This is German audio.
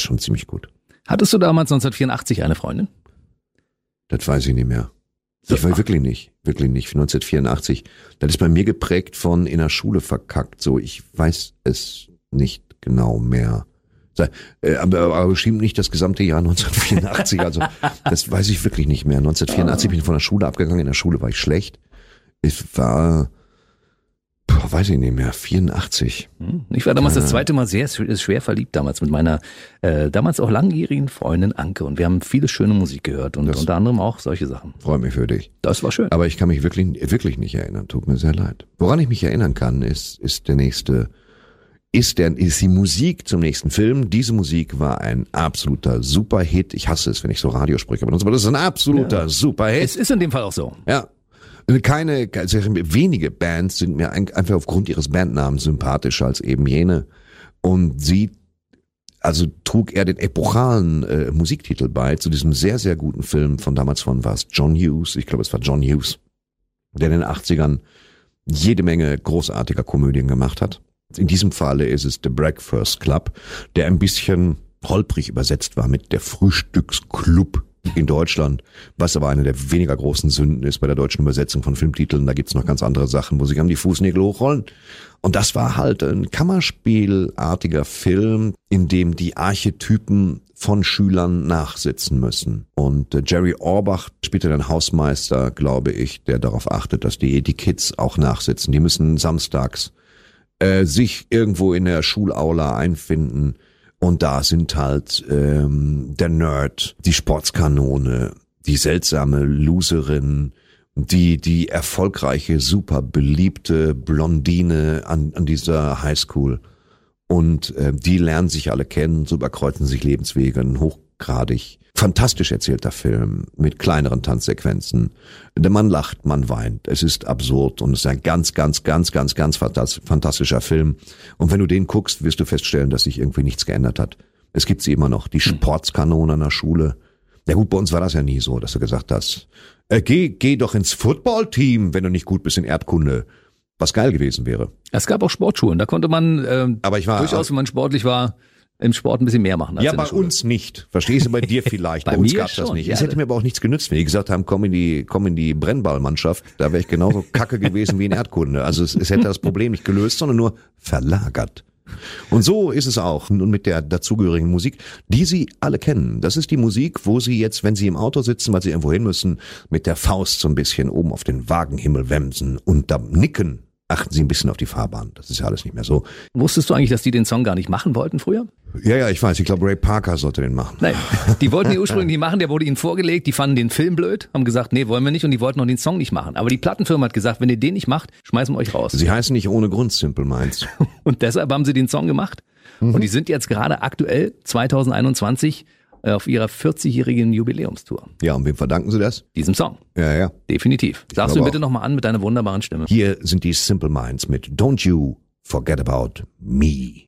schon ziemlich gut. Hattest du damals 1984 eine Freundin? Das weiß ich nicht mehr. Ich weiß wirklich nicht. 1984. Das ist bei mir geprägt von in der Schule verkackt. So, ich weiß es nicht genau mehr. Aber bestimmt nicht das gesamte Jahr 1984. Also, das weiß ich wirklich nicht mehr. 1984 bin ich von der Schule abgegangen. In der Schule war ich schlecht. Ich war, weiß ich nicht mehr, 84. Ich war damals das zweite Mal sehr schwer verliebt damals mit meiner damals auch langjährigen Freundin Anke und wir haben viele schöne Musik gehört und unter anderem auch solche Sachen. Freue mich für dich. Das war schön. Aber ich kann mich wirklich nicht erinnern. Tut mir sehr leid. Woran ich mich erinnern kann, ist die Musik zum nächsten Film. Diese Musik war ein absoluter Superhit. Ich hasse es, wenn ich so Radiosprecher benutze, aber das ist ein absoluter Superhit. Es ist in dem Fall auch so. Ja. Wenige Bands sind mir einfach aufgrund ihres Bandnamens sympathischer als eben jene. Und trug er den epochalen Musiktitel bei zu diesem sehr, sehr guten Film war es John Hughes. Ich glaube, es war John Hughes, der in den 80ern jede Menge großartiger Komödien gemacht hat. In diesem Falle ist es The Breakfast Club, der ein bisschen holprig übersetzt war mit der Frühstücksclub in Deutschland, was aber eine der weniger großen Sünden ist bei der deutschen Übersetzung von Filmtiteln. Da gibt's noch ganz andere Sachen, wo sich die Fußnägel hochrollen. Und das war halt ein Kammerspielartiger Film, in dem die Archetypen von Schülern nachsitzen müssen. Und Jerry Orbach spielte den Hausmeister, glaube ich, der darauf achtet, dass die Kids auch nachsitzen. Die müssen samstags sich irgendwo in der Schulaula einfinden. Und da sind halt der Nerd, die Sportskanone, die seltsame Loserin, die erfolgreiche, super beliebte Blondine an dieser Highschool. Und die lernen sich alle kennen, so überkreuzen sich Lebenswege, ein hochgradig fantastisch erzählter Film mit kleineren Tanzsequenzen. Der Mann lacht, man weint. Es ist absurd und es ist ein ganz fantastischer Film. Und wenn du den guckst, wirst du feststellen, dass sich irgendwie nichts geändert hat. Es gibt sie immer noch, die Sportskanone an der Schule. Ja gut, bei uns war das ja nie so, dass du gesagt hast, geh doch ins Footballteam, wenn du nicht gut bist in Erdkunde. Was geil gewesen wäre. Es gab auch Sportschulen, da konnte man aber ich war durchaus, wenn man sportlich war, im Sport ein bisschen mehr machen. Als ja, bei uns nicht. Verstehst du, bei dir vielleicht. Bei uns gab's das nicht. Es hätte mir aber auch nichts genützt, wenn die gesagt haben, komm in die Brennballmannschaft. Da wäre ich genauso kacke gewesen wie in Erdkunde. Also es hätte das Problem nicht gelöst, sondern nur verlagert. Und so ist es auch. Und mit der dazugehörigen Musik, die Sie alle kennen. Das ist die Musik, wo Sie jetzt, wenn Sie im Auto sitzen, weil Sie irgendwo hin müssen, mit der Faust so ein bisschen oben auf den Wagenhimmel wemsen und da nicken. Achten Sie ein bisschen auf die Fahrbahn. Das ist ja alles nicht mehr so. Wusstest du eigentlich, dass die den Song gar nicht machen wollten früher? Ja, ich weiß. Ich glaube, Ray Parker sollte den machen. Nein, die wollten den ursprünglich nicht machen. Der wurde ihnen vorgelegt. Die fanden den Film blöd, haben gesagt, nee, wollen wir nicht. Und die wollten auch den Song nicht machen. Aber die Plattenfirma hat gesagt, wenn ihr den nicht macht, schmeißen wir euch raus. Sie heißen nicht ohne Grund Simple Minds. Und deshalb haben sie den Song gemacht. Und die sind jetzt gerade aktuell 2021 auf ihrer 40-jährigen Jubiläumstour. Ja, und wem verdanken Sie das? Diesem Song. Ja. Definitiv. Sagst du ihn bitte nochmal an mit deiner wunderbaren Stimme. Hier sind die Simple Minds mit Don't You Forget About Me.